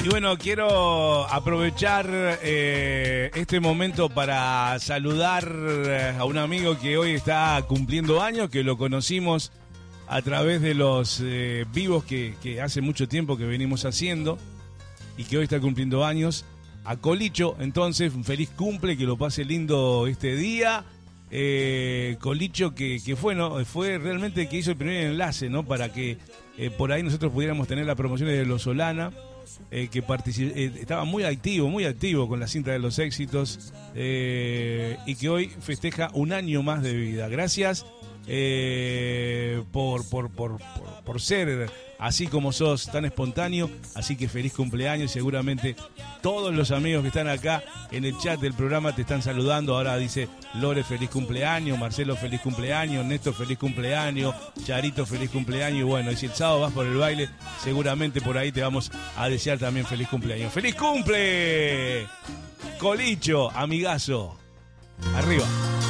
Y bueno, quiero aprovechar este momento para saludar a un amigo que hoy está cumpliendo años, que lo conocimos a través de los vivos que hace mucho tiempo que venimos haciendo y que hoy está cumpliendo años. A Colicho, entonces, un feliz cumple, que lo pase lindo este día. Colicho que fue, ¿no? Fue realmente el que hizo el primer enlace, ¿no? Para que por ahí nosotros pudiéramos tener las promociones de Los Solana. Que estaba muy activo con la cinta de los éxitos y que hoy festeja un año más de vida. Gracias por ser así como sos, tan espontáneo. Así que feliz cumpleaños. Seguramente todos los amigos que están acá en el chat del programa te están saludando. Ahora dice Lore, feliz cumpleaños. Marcelo, feliz cumpleaños. Néstor, feliz cumpleaños. Charito, feliz cumpleaños. Y bueno, y si el sábado vas por el baile, seguramente por ahí te vamos a desear también feliz cumpleaños. ¡Feliz cumple! Colicho, amigazo. Arriba.